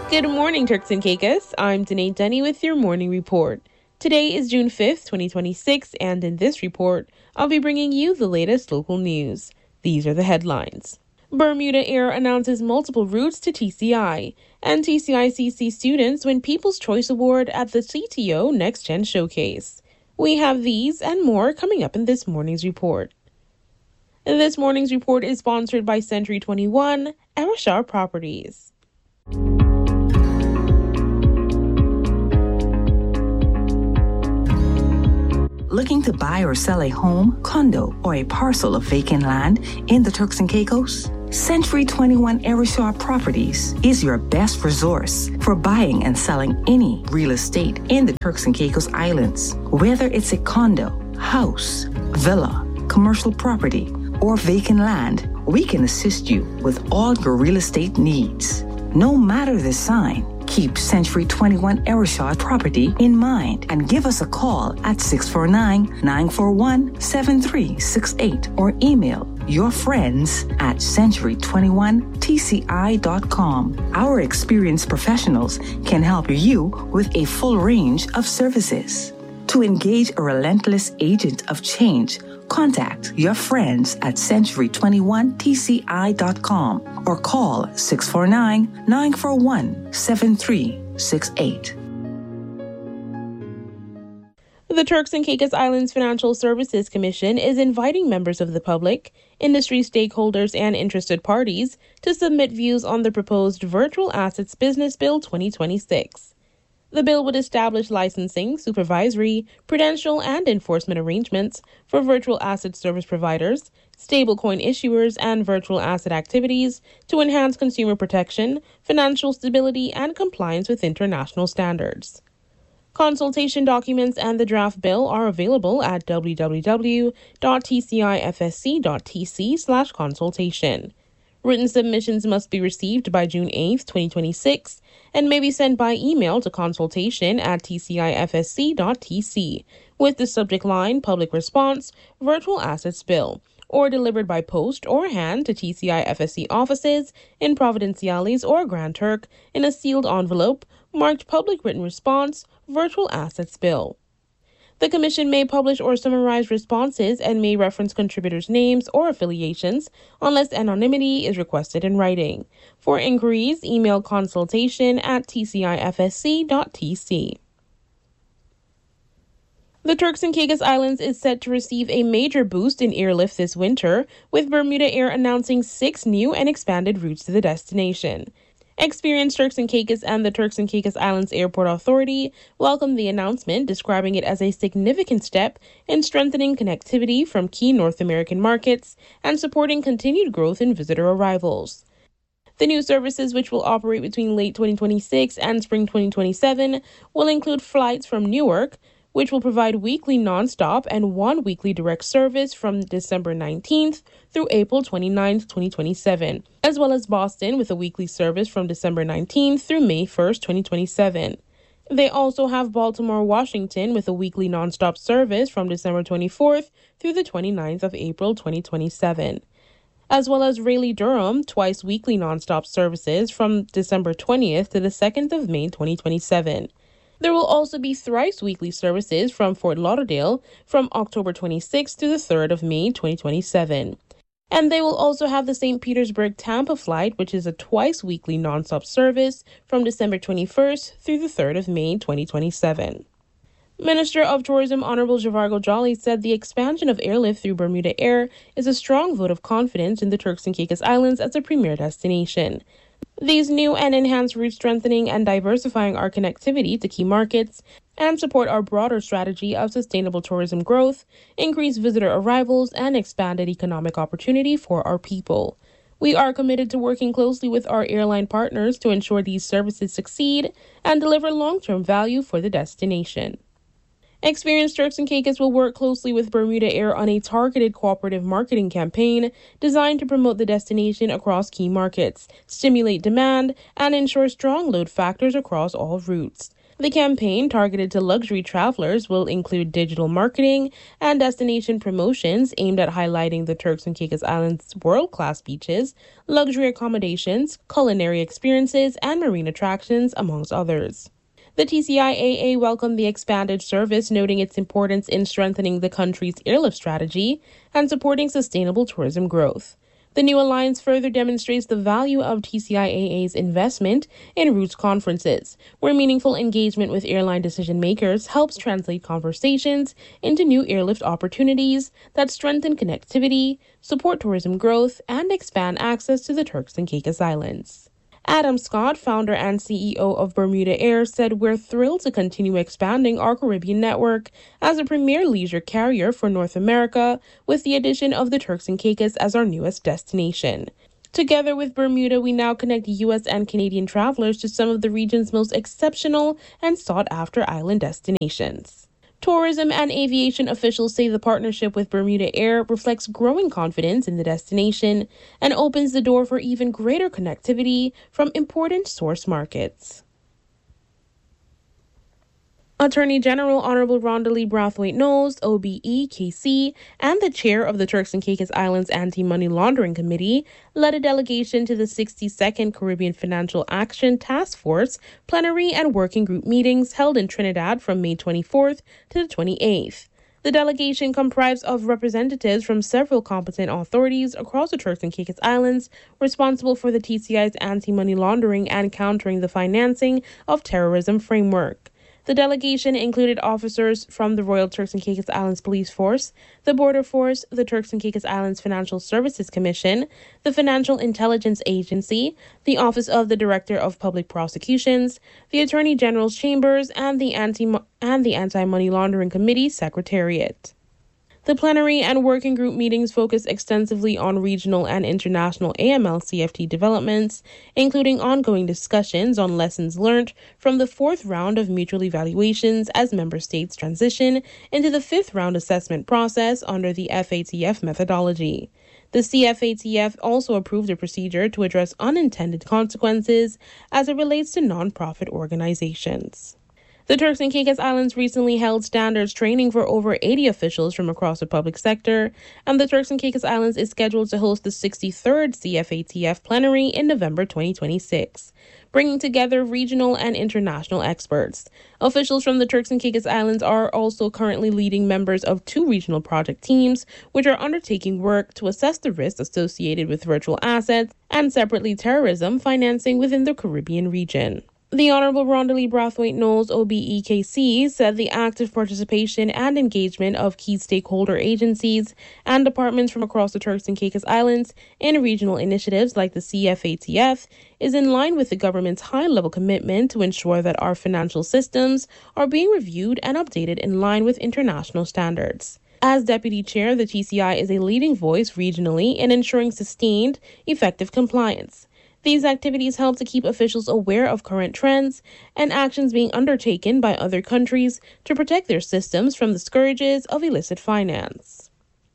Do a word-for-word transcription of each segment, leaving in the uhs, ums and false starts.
Good morning, Turks and Caicos. I'm Danae Denny with your morning report. Today is June fifth, twenty twenty-six, and in this report, I'll be bringing you the latest local news. These are the headlines. Bermuda Air announces multiple routes to T C I, and T C I C C students win People's Choice Award at the C T O Next Gen Showcase. We have these and more coming up in this morning's report. This morning's report is sponsored by Century twenty-one, Arisha Properties. Looking to buy or sell a home, condo, or a parcel of vacant land in the Turks and Caicos? Century twenty-one Arisha Properties is your best resource for buying and selling any real estate in the Turks and Caicos Islands. Whether it's a condo, house, villa, commercial property, or vacant land, we can assist you with all your real estate needs. No matter the sign, keep Century twenty-one Arisha Property in mind and give us a call at six four nine, nine four one, seven three six eight or email your friends at century twenty-one T C I dot com. Our experienced professionals can help you with a full range of services. To engage a relentless agent of change, contact your friends at century twenty-one T C I dot com or call six four nine, nine four one, seven three six eight. The Turks and Caicos Islands Financial Services Commission is inviting members of the public, industry stakeholders, and interested parties to submit views on the proposed Virtual Assets Business Bill twenty twenty-six. The bill would establish licensing, supervisory, prudential, and enforcement arrangements for virtual asset service providers, stablecoin issuers, and virtual asset activities to enhance consumer protection, financial stability, and compliance with international standards. Consultation documents and the draft bill are available at w w w dot t c i f s c dot t c slash consultation. Written submissions must be received by June eighth, twenty twenty-six, and may be sent by email to consultation at t c i f s c dot t c with the subject line Public Response, Virtual Assets Bill, or delivered by post or hand to T C I F S C offices in Providenciales or Grand Turk in a sealed envelope marked Public Written Response, Virtual Assets Bill. The Commission may publish or summarize responses and may reference contributors' names or affiliations unless anonymity is requested in writing. For inquiries, email consultation at t c i f s c dot t c. The Turks and Caicos Islands is set to receive a major boost in airlift this winter, with Bermuda Air announcing six new and expanded routes to the destination. Experienced Turks and Caicos and the Turks and Caicos Islands Airport Authority welcomed the announcement, describing it as a significant step in strengthening connectivity from key North American markets and supporting continued growth in visitor arrivals. The new services, which will operate between late twenty twenty-six and spring twenty twenty-seven, will include flights from Newark, which will provide weekly nonstop and one weekly direct service from December nineteenth through April twenty-ninth, twenty twenty-seven, as well as Boston with a weekly service from December nineteenth through May first, twenty twenty-seven. They also have Baltimore, Washington with a weekly nonstop service from December twenty-fourth through the twenty-ninth of April, twenty twenty-seven, as well as Raleigh-Durham, twice weekly nonstop services from December twentieth to the second of May, twenty twenty-seven. There will also be thrice weekly services from Fort Lauderdale from October twenty-sixth to the third of May, twenty twenty-seven. And they will also have the Saint Petersburg-Tampa flight, which is a twice weekly nonstop service from December twenty-first through the third of May, twenty twenty-seven. Minister of Tourism Honorable Javargo Jolly said the expansion of airlift through Bermuda Air is a strong vote of confidence in the Turks and Caicos Islands as a premier destination. These new and enhanced routes strengthening and diversifying our connectivity to key markets and support our broader strategy of sustainable tourism growth, increased visitor arrivals, and expanded economic opportunity for our people. We are committed to working closely with our airline partners to ensure these services succeed and deliver long-term value for the destination. Experienced Turks and Caicos will work closely with Bermuda Air on a targeted cooperative marketing campaign designed to promote the destination across key markets, stimulate demand, and ensure strong load factors across all routes. The campaign, targeted to luxury travelers, will include digital marketing and destination promotions aimed at highlighting the Turks and Caicos Islands' world-class beaches, luxury accommodations, culinary experiences, and marine attractions, amongst others. The T C I A A welcomed the expanded service, noting its importance in strengthening the country's airlift strategy and supporting sustainable tourism growth. The new alliance further demonstrates the value of T C I A A's investment in Roots conferences, where meaningful engagement with airline decision-makers helps translate conversations into new airlift opportunities that strengthen connectivity, support tourism growth, and expand access to the Turks and Caicos Islands. Adam Scott, founder and C E O of Bermuda Air, said, "We're thrilled to continue expanding our Caribbean network as a premier leisure carrier for North America with the addition of the Turks and Caicos as our newest destination. Together with Bermuda, we now connect U S and Canadian travelers to some of the region's most exceptional and sought-after island destinations." Tourism and aviation officials say the partnership with Bermuda Air reflects growing confidence in the destination and opens the door for even greater connectivity from important source markets. Attorney General Honorable Rhonda Lee Brathwaite-Knowles, O B E K C, and the chair of the Turks and Caicos Islands Anti-Money Laundering Committee led a delegation to the sixty-second Caribbean Financial Action Task Force plenary and working group meetings held in Trinidad from May twenty-fourth to the twenty-eighth. The delegation comprised of representatives from several competent authorities across the Turks and Caicos Islands responsible for the T C I's anti-money laundering and countering the financing of terrorism framework. The delegation included officers from the Royal Turks and Caicos Islands Police Force, the Border Force, the Turks and Caicos Islands Financial Services Commission, the Financial Intelligence Agency, the Office of the Director of Public Prosecutions, the Attorney General's Chambers, and the Anti- and the Anti-Money Laundering Committee Secretariat. The plenary and working group meetings focus extensively on regional and international A M L C F T developments, including ongoing discussions on lessons learned from the fourth round of mutual evaluations as member states transition into the fifth round assessment process under the F A T F methodology. The C F A T F also approved a procedure to address unintended consequences as it relates to nonprofit organizations. The Turks and Caicos Islands recently held standards training for over eighty officials from across the public sector, and the Turks and Caicos Islands is scheduled to host the sixty-third C F A T F plenary in November twenty twenty-six, bringing together regional and international experts. Officials from the Turks and Caicos Islands are also currently leading members of two regional project teams, which are undertaking work to assess the risks associated with virtual assets and separately terrorism financing within the Caribbean region. The Honorable Rhonda Lee Brathwaite-Knowles, O B E K C, said the active participation and engagement of key stakeholder agencies and departments from across the Turks and Caicos Islands in regional initiatives like the C F A T F is in line with the government's high-level commitment to ensure that our financial systems are being reviewed and updated in line with international standards. As Deputy Chair, the T C I is a leading voice regionally in ensuring sustained, effective compliance. These activities help to keep officials aware of current trends and actions being undertaken by other countries to protect their systems from the scourges of illicit finance.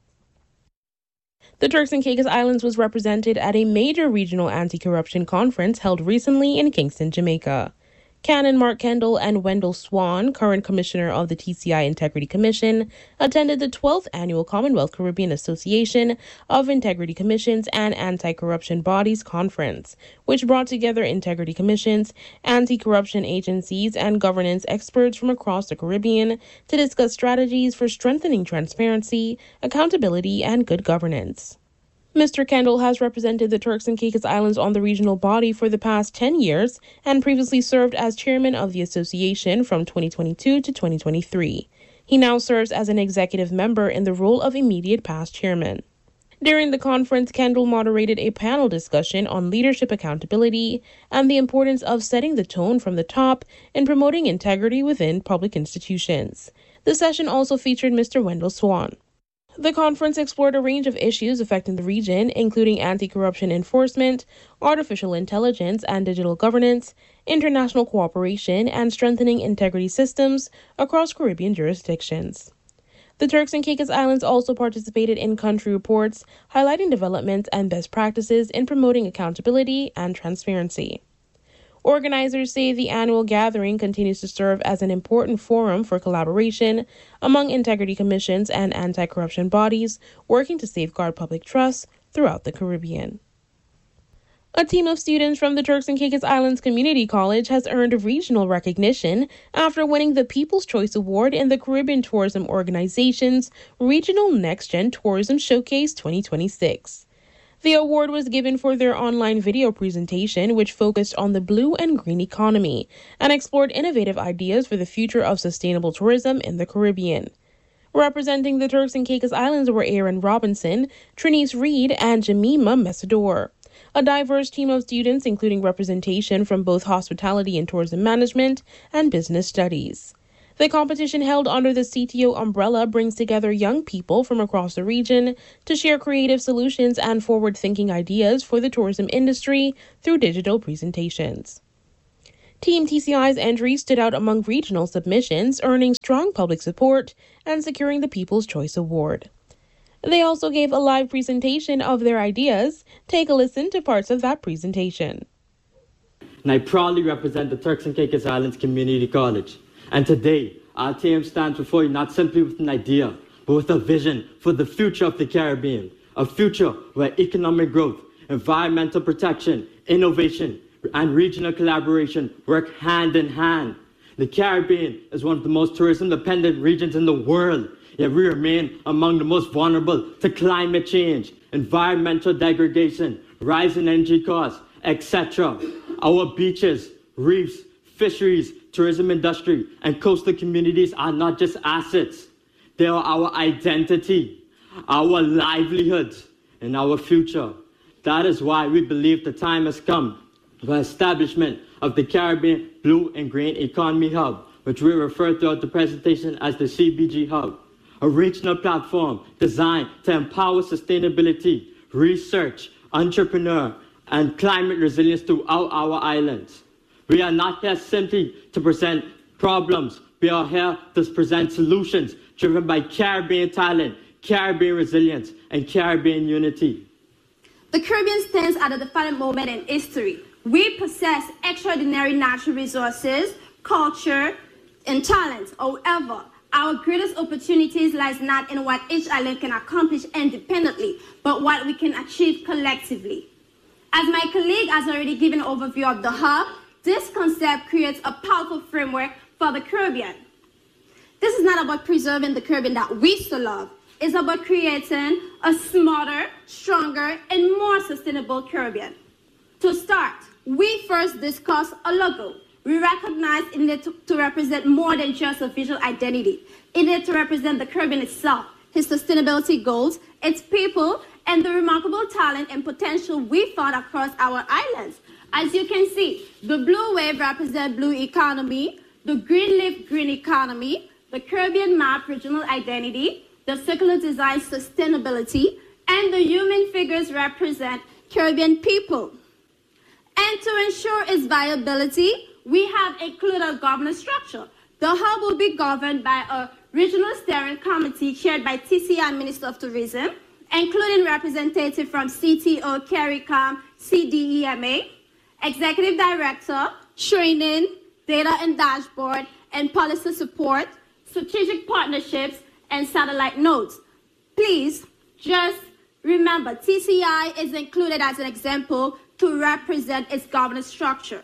The Turks and Caicos Islands was represented at a major regional anti-corruption conference held recently in Kingston, Jamaica. Canon Mark Kendall and Wendell Swan, current commissioner of the T C I Integrity Commission, attended the twelfth Annual Commonwealth Caribbean Association of Integrity Commissions and Anti-Corruption Bodies Conference, which brought together integrity commissions, anti-corruption agencies, and governance experts from across the Caribbean to discuss strategies for strengthening transparency, accountability, and good governance. Mister Kendall has represented the Turks and Caicos Islands on the regional body for the past ten years and previously served as chairman of the association from twenty twenty-two to twenty twenty-three. He now serves as an executive member in the role of immediate past chairman. During the conference, Kendall moderated a panel discussion on leadership accountability and the importance of setting the tone from the top in promoting integrity within public institutions. The session also featured Mister Wendell Swan. The conference explored a range of issues affecting the region, including anti-corruption enforcement, artificial intelligence and digital governance, international cooperation, and strengthening integrity systems across Caribbean jurisdictions. The Turks and Caicos Islands also participated in country reports, highlighting developments and best practices in promoting accountability and transparency. Organizers say the annual gathering continues to serve as an important forum for collaboration among integrity commissions and anti-corruption bodies working to safeguard public trust throughout the Caribbean. A team of students from the Turks and Caicos Islands Community College has earned regional recognition after winning the People's Choice Award in the Caribbean Tourism Organization's Regional Next Gen Tourism Showcase twenty twenty-six. The award was given for their online video presentation, which focused on the blue and green economy and explored innovative ideas for the future of sustainable tourism in the Caribbean. Representing the Turks and Caicos Islands were Aaron Robinson, Trinice Reed, and Jemima Mesador. A diverse team of students, including representation from both hospitality and tourism management and business studies. The competition, held under the C T O umbrella, brings together young people from across the region to share creative solutions and forward-thinking ideas for the tourism industry through digital presentations. Team T C I's entries stood out among regional submissions, earning strong public support and securing the People's Choice Award. They also gave a live presentation of their ideas. Take a listen to parts of that presentation. And I proudly represent the Turks and Caicos Islands Community College. And today, our team stands before you not simply with an idea, but with a vision for the future of the Caribbean. A future where economic growth, environmental protection, innovation, and regional collaboration work hand in hand. The Caribbean is one of the most tourism-dependent regions in the world, yet we remain among the most vulnerable to climate change, environmental degradation, rising energy costs, et cetera. Our beaches, reefs, fisheries, tourism industry, and coastal communities are not just assets. They are our identity, our livelihoods, and our future. That is why we believe the time has come for the establishment of the Caribbean Blue and Green Economy Hub, which we refer throughout the presentation as the C B G Hub, a regional platform designed to empower sustainability, research, entrepreneur, and climate resilience throughout our islands. We are not here simply to present problems. We are here to present solutions driven by Caribbean talent, Caribbean resilience, and Caribbean unity. The Caribbean stands at a defining moment in history. We possess extraordinary natural resources, culture, and talent. However, our greatest opportunities lies not in what each island can accomplish independently, but what we can achieve collectively. As my colleague has already given an overview of the hub, this concept creates a powerful framework for the Caribbean. This is not about preserving the Caribbean that we so love. It's about creating a smarter, stronger, and more sustainable Caribbean. To start, we first discuss a logo. We recognize it needed to, to represent more than just a visual identity. It needed to represent the Caribbean itself, its sustainability goals, its people, and the remarkable talent and potential we found across our islands. As you can see, the blue wave represents blue economy, the green leaf green economy, the Caribbean map regional identity, the circular design sustainability, and the human figures represent Caribbean people. And to ensure its viability, we have included a governance structure. The hub will be governed by a regional steering committee chaired by T C I Minister of Tourism, including representatives from C T O, CARICOM, C D E M A, Executive Director, Training, Data and Dashboard, and Policy Support, Strategic Partnerships, and Satellite Nodes. Please just remember, T C I is included as an example to represent its governance structure.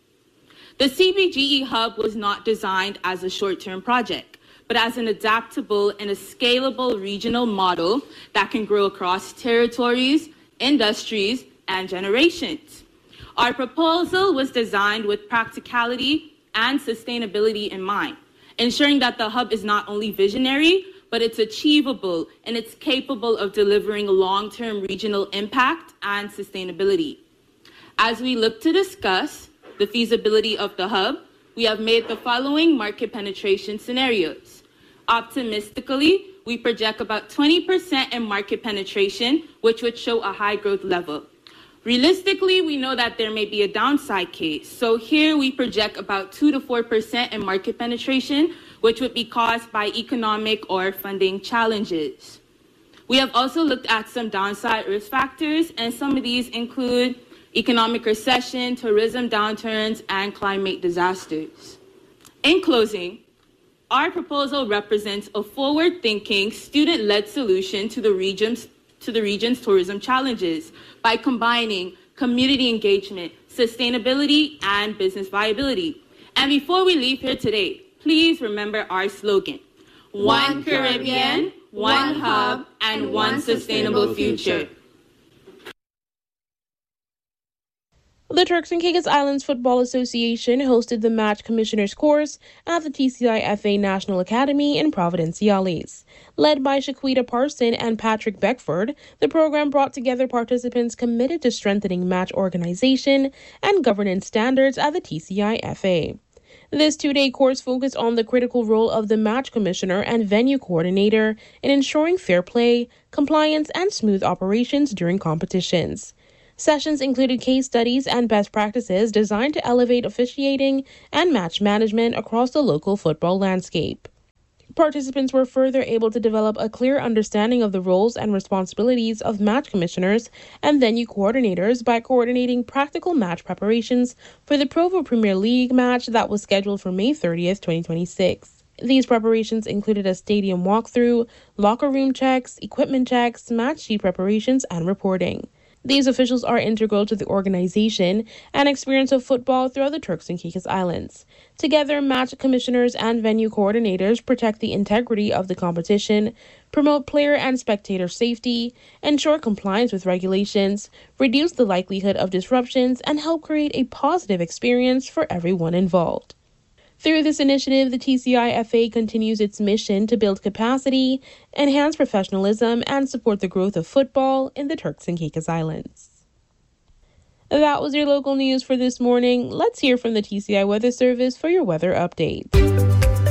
The C B G E Hub was not designed as a short-term project, but as an adaptable and a scalable regional model that can grow across territories, industries, and generations. Our proposal was designed with practicality and sustainability in mind, ensuring that the hub is not only visionary, but it's achievable and it's capable of delivering long-term regional impact and sustainability. As we look to discuss the feasibility of the hub, we have made the following market penetration scenarios. Optimistically, we project about twenty percent in market penetration, which would show a high growth level. Realistically, we know that there may be a downside case. So here we project about two to four percent in market penetration, which would be caused by economic or funding challenges. We have also looked at some downside risk factors, and some of these include economic recession, tourism downturns, and climate disasters. In closing, our proposal represents a forward-thinking, student-led solution to the region's to the region's tourism challenges by combining community engagement, sustainability, and business viability. And before we leave here today, please remember our slogan: One Caribbean, one hub, and one sustainable future. The Turks and Caicos Islands Football Association hosted the Match Commissioner's course at the T C I F A National Academy in Providenciales. Led by Shaquita Parson and Patrick Beckford, the program brought together participants committed to strengthening match organization and governance standards at the T C I F A. This two-day course focused on the critical role of the match commissioner and venue coordinator in ensuring fair play, compliance, and smooth operations during competitions. Sessions included case studies and best practices designed to elevate officiating and match management across the local football landscape. Participants were further able to develop a clear understanding of the roles and responsibilities of match commissioners and venue coordinators by coordinating practical match preparations for the Provo Premier League match that was scheduled for May thirtieth, twenty twenty-six. These preparations included a stadium walkthrough, locker room checks, equipment checks, match sheet preparations, and reporting. These officials are integral to the organization and experience of football throughout the Turks and Caicos Islands. Together, match commissioners and venue coordinators protect the integrity of the competition, promote player and spectator safety, ensure compliance with regulations, reduce the likelihood of disruptions, and help create a positive experience for everyone involved. Through this initiative, the T C I F A continues its mission to build capacity, enhance professionalism, and support the growth of football in the Turks and Caicos Islands. That was your local news for this morning. Let's hear from the T C I Weather Service for your weather update.